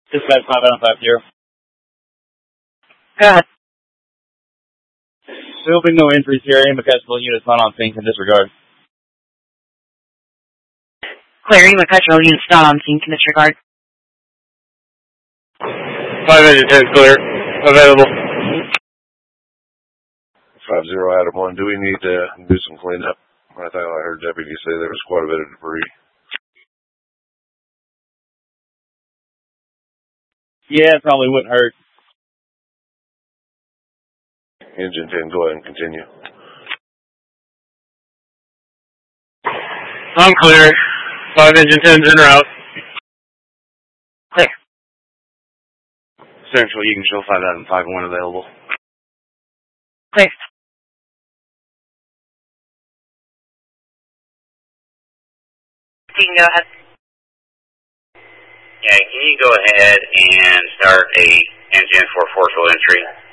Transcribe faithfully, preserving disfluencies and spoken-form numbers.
Dispatch five Adam five zero. Go ahead. There will be no entries here. Any McCutcheon units not on scene can disregard. Clear, McCutcheon units not on scene can disregard. five engine ten clear. Available. five zero Adam one. Do we need to do some cleanup? I thought I heard deputy say there was quite a bit of debris. Yeah, it probably wouldn't hurt. Engine ten, go ahead and continue. I'm clear. five engine tens in route. Clear. Central, you can show five Adam five one available. Clear. You can go ahead. Yeah, can you go ahead and start a engine for forceful entry?